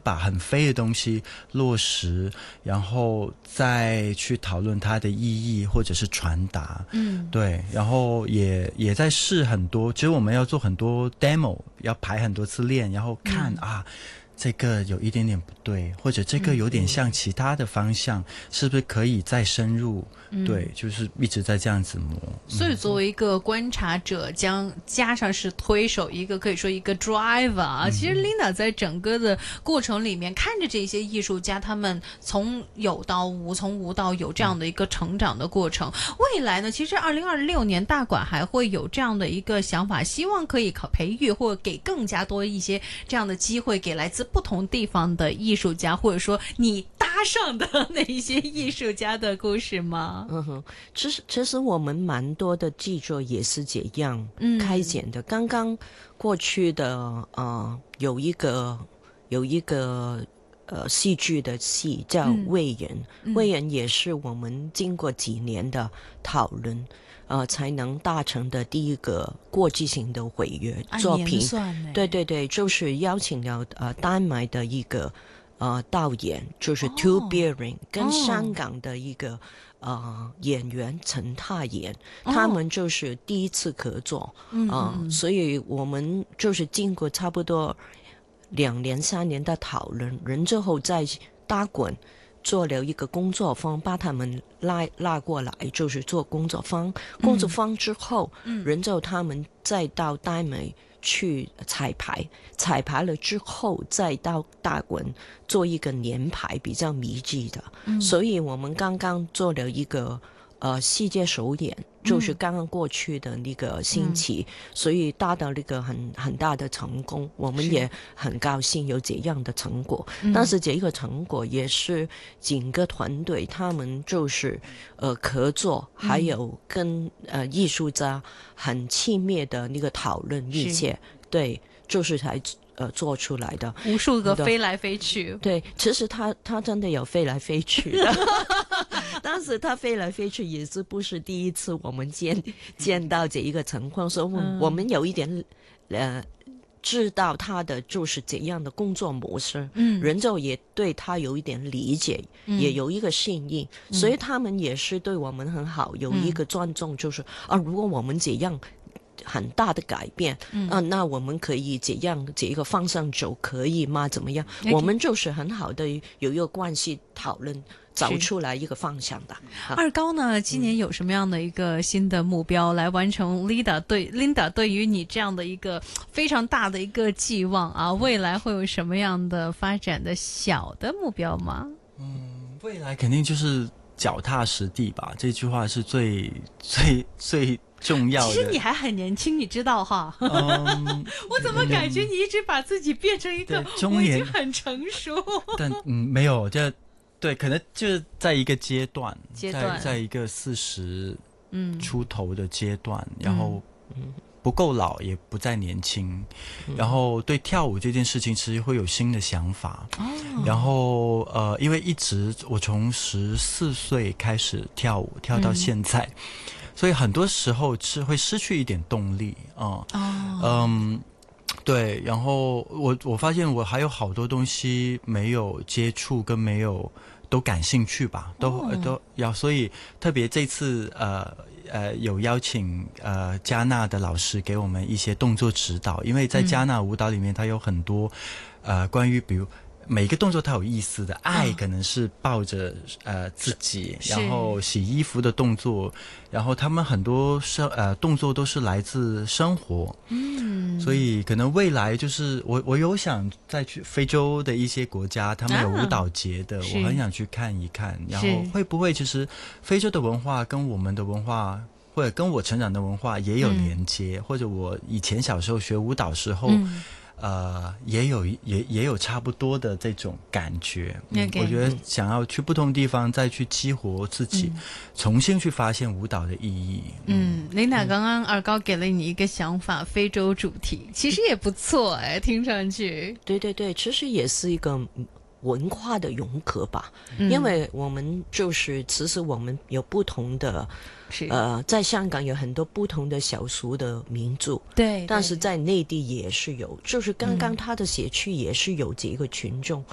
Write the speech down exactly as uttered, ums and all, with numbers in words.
把很飞的东西落实，然后再去讨论它的意义或者是传达。嗯，对，然后也也在试很多，其实我们要做很多 demo， 要排很多次练，然后看、嗯、啊这个有一点点不对，或者这个有点像其他的方向，嗯、是不是可以再深入？嗯、对，就是一直在这样子磨。 所以作为一个观察者，将加上是推手，一个可以说一个 driver 啊。嗯、其实 Linda 在整个的过程里面，看着这些艺术家，他们从有到无，从无到有这样的一个成长的过程。嗯、未来呢，其实二零二六年大馆还会有这样的一个想法，希望可以培育或给更加多一些这样的机会给来自不同地方的艺术家，或者说你搭上的那一些艺术家的故事吗？ 嗯哼，其实其实我们蛮多的制作也是这样开展的。嗯、刚刚过去的呃有一个有一个呃戏剧的戏叫《魏人》，嗯，魏人也是我们经过几年的讨论。呃，才能达成的第一个国际性的毁约作品，对对对，就是邀请了呃丹麦的一个呃导演，就是 Two Beering，、哦、跟香港的一个、哦、呃演员陈泰妍，哦、他们就是第一次合作，嗯、呃嗯，所以我们就是经过差不多两年三年的讨论，然之后再打滚。做了一个工作坊，把他们拉拉过来，就是做工作坊。工作坊之后，嗯，然后他们再到丹麦去彩排，彩排了之后再到大馆做一个年排，比较密集的。嗯，所以我们刚刚做了一个呃世界首演，就是刚刚过去的那个星期，嗯、所以达到了一个很很大的成功，我们也很高兴有这样的成果。但是这个成果也是整个团队他们就是呃合作，还有跟呃艺术家很亲密的那个讨论一切，对，就是才。呃，做出来的无数个飞来飞去， 对，其实他他真的有飞来飞去的，但是他飞来飞去也是不是第一次我们见见到这一个情况，所以我们、嗯、我们有一点呃知道他的就是怎样的工作模式，嗯，人就也对他有一点理解，嗯、也有一个适应、嗯，所以他们也是对我们很好，有一个尊重，就是、嗯、啊，如果我们这样。很大的改变，嗯、啊，那我们可以怎样这一个方向走，可以吗？怎么样？ Okay. 我们就是很好的有一个关系讨论，找出来一个方向的。 二高呢，今年有什么样的一个新的目标、嗯、来完成 Linda 对 Linda 对于你这样的一个非常大的一个寄望啊？未来会有什么样的发展的小的目标吗？ 嗯，未来肯定就是脚踏实地吧，这句话是最最最。重要的。 其实你还很年轻，你知道哈。嗯、我怎么感觉你一直把自己变成一个我已经很成熟？ 但嗯，没有，这对，可能就是在一个阶段， 阶段在在一个四十出头的阶段，嗯、然后不够老，也不再年轻，嗯、然后对跳舞这件事情其实会有新的想法。哦、然后呃，因为一直我从十四岁开始跳舞，跳到现在。嗯，所以很多时候是会失去一点动力啊，嗯， oh. 嗯，对，然后我我发现我还有好多东西没有接触跟没有都感兴趣吧，都、oh. 都要，所以特别这次呃呃有邀请呃加纳的老师给我们一些动作指导，因为在加纳舞蹈里面它有很多、嗯、呃关于比如。每个动作它有意思的，爱可能是抱着、嗯、呃自己，然后洗衣服的动作，然后他们很多生呃动作都是来自生活，嗯，所以可能未来就是我我有想再去非洲的一些国家，他们有舞蹈节的，啊、我很想去看一看，然后会不会其实非洲的文化跟我们的文化。或者跟我成长的文化也有连接，嗯、或者我以前小时候学舞蹈时候。嗯呃，也有也也有差不多的这种感觉。嗯 okay. 我觉得想要去不同地方，再去激活自己，嗯、重新去发现舞蹈的意义。 嗯 ，Linda 刚刚二高给了你一个想法，非洲主题，其实也不错哎，听上去。 对对对，其实也是一个文化的融合吧，嗯、因为我们就是其实我们有不同的。呃，在香港有很多不同的小俗的民族， 对， 但是在内地也是有，就是刚刚他的社区也是有这个群众，